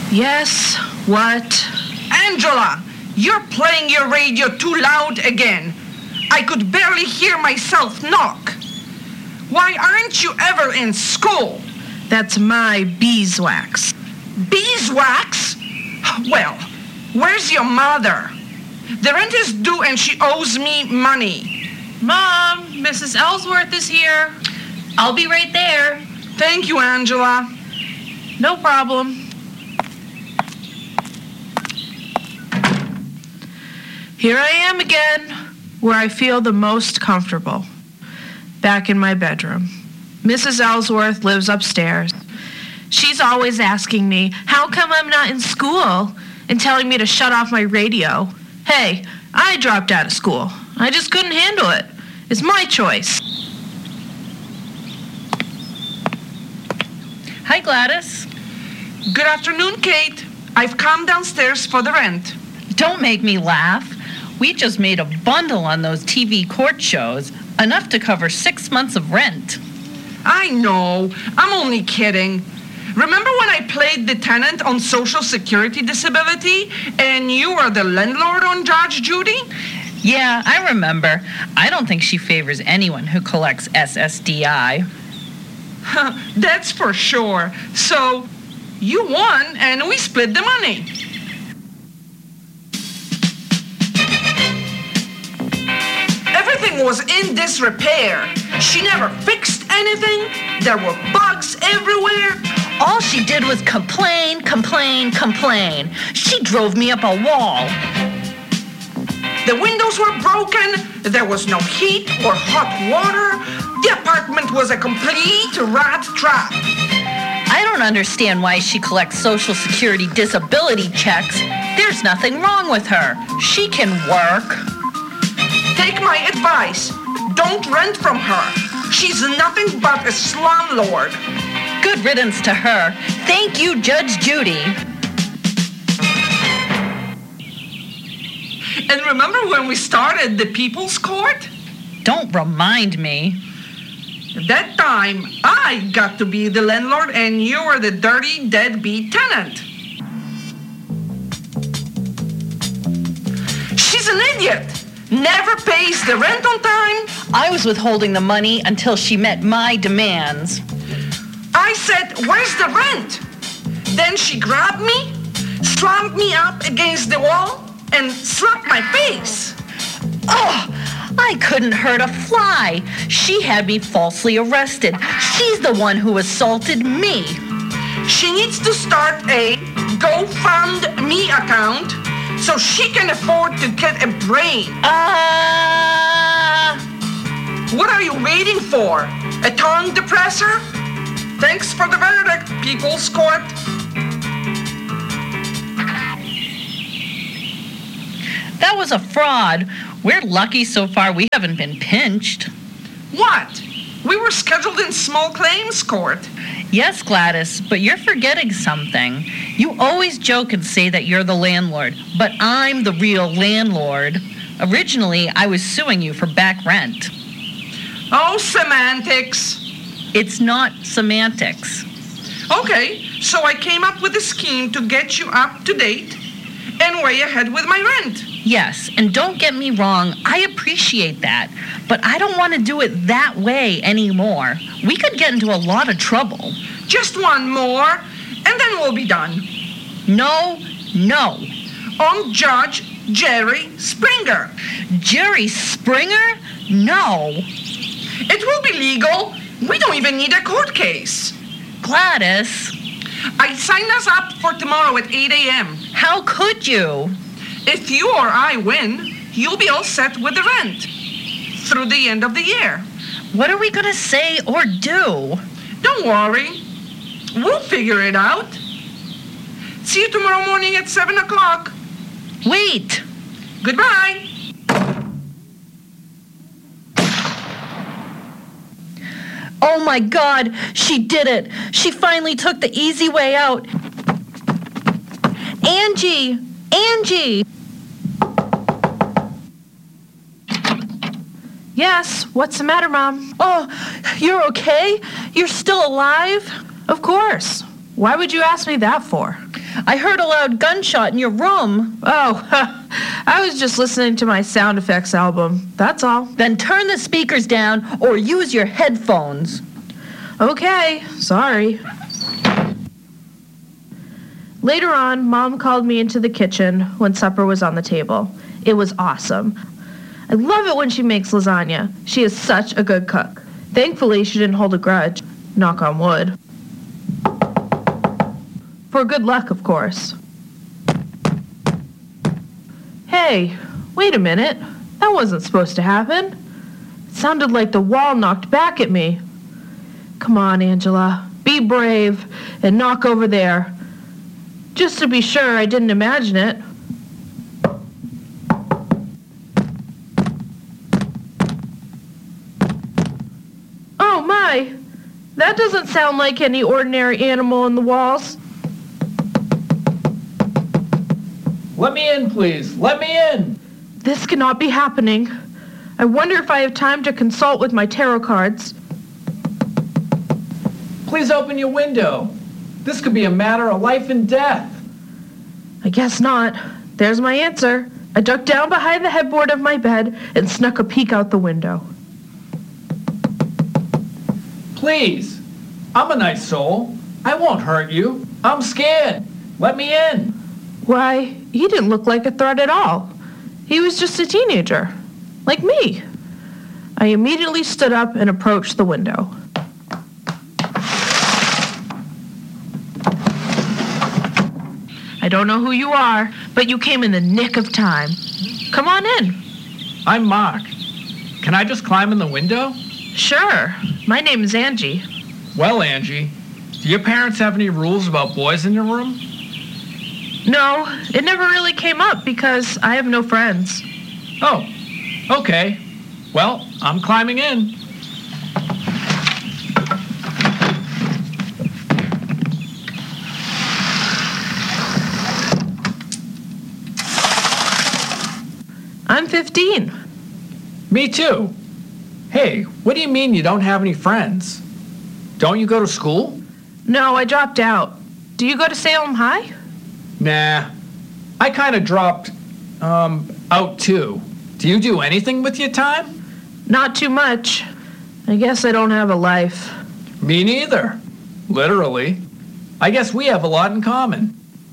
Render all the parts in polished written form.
Yes, what? Angela, you're playing your radio too loud again. I could barely hear myself knock. Why aren't you ever in school? That's my beeswax. Beeswax? Well, where's your mother? The rent is due and she owes me money. Mom, Mrs. Ellsworth is here. I'll be right there. Thank you, Angela. No problem. Here I am again, where I feel the most comfortable. Back in my bedroom. Mrs. Ellsworth lives upstairs. She's always asking me, how come I'm not in school? And telling me to shut off my radio. Hey, I dropped out of school. I just couldn't handle it. It's my choice. Hi, Gladys. Good afternoon, Kate. I've come downstairs for the rent. Don't make me laugh. We just made a bundle on those TV court shows, enough to cover 6 months of rent. I know. I'm only kidding. Remember when I played the tenant on Social Security disability and you were the landlord on Judge Judy? Yeah, I remember. I don't think she favors anyone who collects SSDI. That's for sure. So, you won and we split the money. Everything was in disrepair. She never fixed anything. There were bugs everywhere. All she did was complain. She drove me up a wall. The windows were broken. There was no heat or hot water. The apartment was a complete rat trap. I don't understand why she collects Social Security disability checks. There's nothing wrong with her. She can work. Take my advice. Don't rent from her. She's nothing but a slumlord. Good riddance to her. Thank you, Judge Judy. And remember when we started the People's Court? Don't remind me. That time, I got to be the landlord and you were the dirty, deadbeat tenant. She's an idiot. Never pays the rent on time. I was withholding the money until she met my demands. I said, where's the rent? Then she grabbed me, slammed me up against the wall, and slapped my face. Oh, I couldn't hurt a fly. She had me falsely arrested. She's the one who assaulted me. She needs to start a GoFundMe account so she can afford to get a brain. What are you waiting for? A tongue depressor? Thanks for the verdict, People's Court. That was a fraud. We're lucky so far we haven't been pinched. What? We were scheduled in small claims court. Yes, Gladys, but you're forgetting something. You always joke and say that you're the landlord, but I'm the real landlord. Originally, I was suing you for back rent. Oh, semantics. It's not semantics. Okay, so I came up with a scheme to get you up to date and way ahead with my rent. Yes, and don't get me wrong, I appreciate that, but I don't want to do it that way anymore. We could get into a lot of trouble. Just one more, and then we'll be done. No. On Judge Jerry Springer. Jerry Springer? No. It will be legal. We don't even need a court case. Gladys. I signed us up for tomorrow at 8 a.m. How could you? If you or I win, you'll be all set with the rent through the end of the year. What are we going to say or do? Don't worry. We'll figure it out. See you tomorrow morning at 7 o'clock. Wait. Goodbye. Oh my God, she did it. She finally took the easy way out. Angie! Yes, what's the matter, Mom? Oh, you're okay? You're still alive? Of course. Why would you ask me that for? I heard a loud gunshot in your room. Oh, I was just listening to my sound effects album. That's all. Then turn the speakers down or use your headphones. Okay, sorry. Later on, Mom called me into the kitchen when supper was on the table. It was awesome. I love it when she makes lasagna. She is such a good cook. Thankfully, she didn't hold a grudge. Knock on wood. For good luck, of course. Hey, wait a minute. That wasn't supposed to happen. It sounded like the wall knocked back at me. Come on, Angela. Be brave and knock over there. Just to be sure I didn't imagine it. Oh my! That doesn't sound like any ordinary animal in the walls. Let me in, please. Let me in. This cannot be happening. I wonder if I have time to consult with my tarot cards. Please open your window. This could be a matter of life and death. I guess not. There's my answer. I ducked down behind the headboard of my bed and snuck a peek out the window. Please. I'm a nice soul. I won't hurt you. I'm scared. Let me in. Why, he didn't look like a threat at all. He was just a teenager, like me. I immediately stood up and approached the window. I don't know who you are, but you came in the nick of time. Come on in. I'm Mark. Can I just climb in the window? Sure. My name is Angie. Well, Angie, do your parents have any rules about boys in your room? No, it never really came up because I have no friends. Oh, okay. Well, I'm climbing in. I'm 15. Me too. Hey, what do you mean you don't have any friends? Don't you go to school? No, I dropped out. Do you go to Salem High? Nah. I kind of dropped, out too. Do you do anything with your time? Not too much. I guess I don't have a life. Me neither. Literally. I guess we have a lot in common.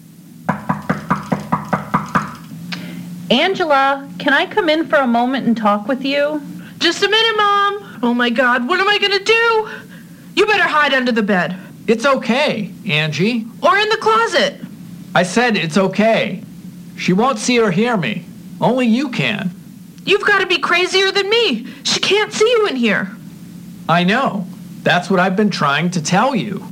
Angela, can I come in for a moment and talk with you? Just a minute, Mom. Oh my God, what am I gonna do? You better hide under the bed. It's okay, Angie. Or in the closet. I said it's okay. She won't see or hear me. Only you can. You've got to be crazier than me. She can't see you in here. I know. That's what I've been trying to tell you.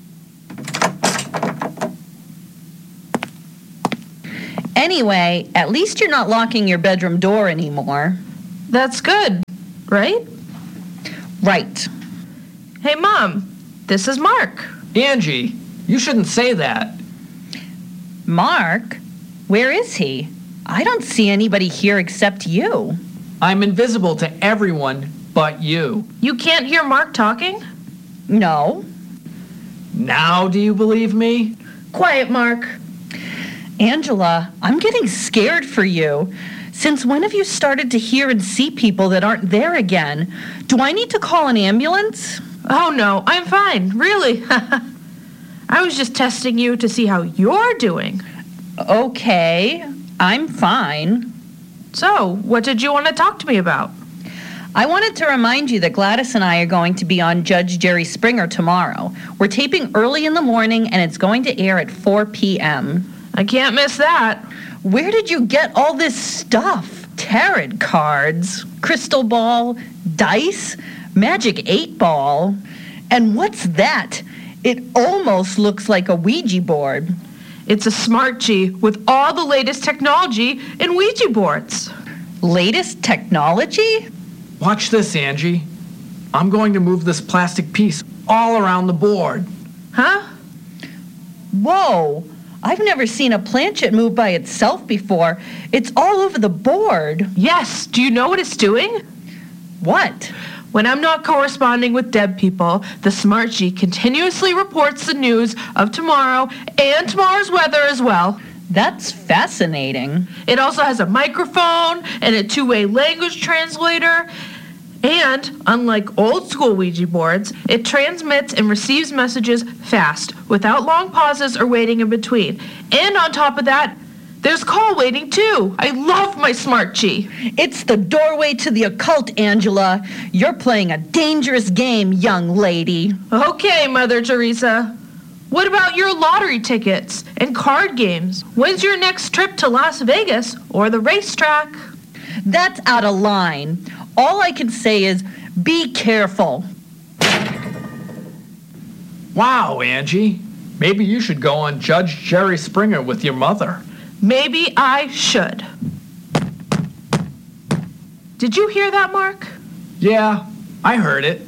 Anyway, at least you're not locking your bedroom door anymore. That's good, right? Right. Hey, Mom, this is Mark. Angie, you shouldn't say that. Mark? Where is he? I don't see anybody here except you. I'm invisible to everyone but you. You can't hear Mark talking? No. Now do you believe me? Quiet, Mark. Angela, I'm getting scared for you. Since when have you started to hear and see people that aren't there again? Do I need to call an ambulance? Oh, no, I'm fine, really. I was just testing you to see how you're doing. Okay, I'm fine. So, what did you want to talk to me about? I wanted to remind you that Gladys and I are going to be on Judge Jerry Springer tomorrow. We're taping early in the morning, and it's going to air at 4 p.m. I can't miss that. Where did you get all this stuff? Tarot cards, crystal ball, dice, magic 8-ball. And what's that? It almost looks like a Ouija board. It's a smart G with all the latest technology in Ouija boards. Latest technology? Watch this, Angie. I'm going to move this plastic piece all around the board. Huh? Whoa! I've never seen a planchette move by itself before. It's all over the board. Yes. Do you know what it's doing? What? When I'm not corresponding with dead people, the Smart G continuously reports the news of tomorrow and tomorrow's weather as well. That's fascinating. It also has a microphone and a two-way language translator. And, unlike old school Ouija boards, it transmits and receives messages fast, without long pauses or waiting in between. And on top of that, there's call waiting too. I love my Smart G. It's the doorway to the occult, Angela. You're playing a dangerous game, young lady. Okay, Mother Teresa. What about your lottery tickets and card games? When's your next trip to Las Vegas or the racetrack? That's out of line. All I can say is, be careful. Wow, Angie. Maybe you should go on Judge Jerry Springer with your mother. Maybe I should. Did you hear that, Mark? Yeah, I heard it.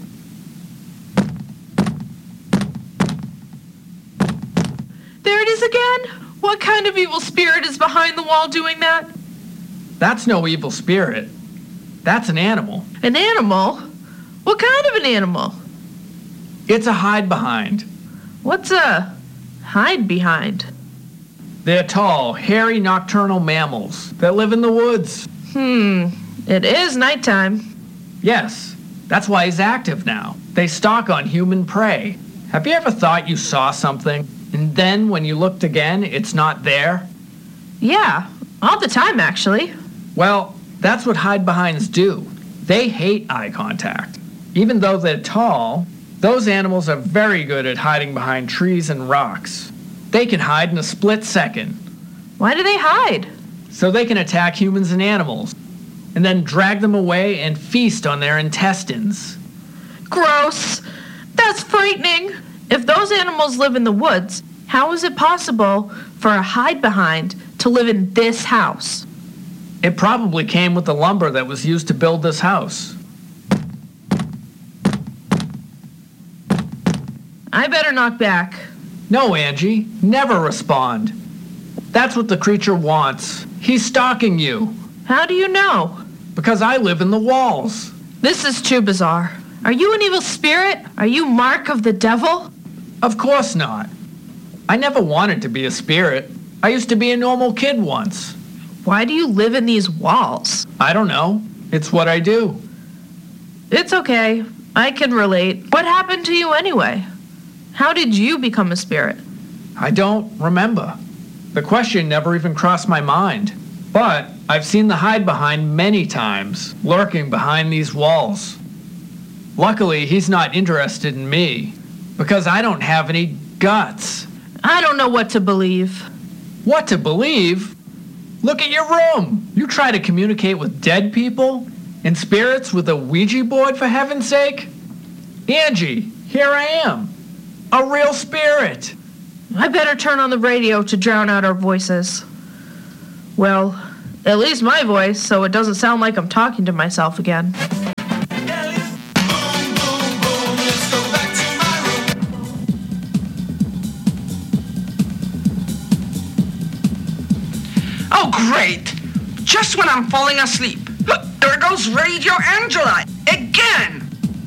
There it is again. What kind of evil spirit is behind the wall doing that? That's no evil spirit. That's an animal. An animal? What kind of an animal? It's a hide behind. What's a hide behind? They're tall, hairy nocturnal mammals that live in the woods. It is nighttime. Yes, that's why he's active now. They stalk on human prey. Have you ever thought you saw something, and then when you looked again, it's not there? Yeah, all the time actually. Well, that's what hide-behinds do. They hate eye contact. Even though they're tall, those animals are very good at hiding behind trees and rocks. They can hide in a split second. Why do they hide? So they can attack humans and animals, and then drag them away and feast on their intestines. Gross. That's frightening. If those animals live in the woods, how is it possible for a hide-behind to live in this house? It probably came with the lumber that was used to build this house. I better knock back. No, Angie, never respond. That's what the creature wants. He's stalking you. How do you know? Because I live in the walls. This is too bizarre. Are you an evil spirit? Are you Mark of the devil? Of course not. I never wanted to be a spirit. I used to be a normal kid once. Why do you live in these walls? I don't know. It's what I do. It's okay. I can relate. What happened to you anyway? How did you become a spirit? I don't remember. The question never even crossed my mind. But I've seen the hide-behind many times, lurking behind these walls. Luckily, he's not interested in me, because I don't have any guts. I don't know what to believe. What to believe? Look at your room. You try to communicate with dead people and spirits with a Ouija board, for heaven's sake? Angie, here I am. A real spirit. I better turn on the radio to drown out our voices. Well, at least my voice, so it doesn't sound like I'm talking to myself again. Oh, great! Just when I'm falling asleep. There goes Radio Angela.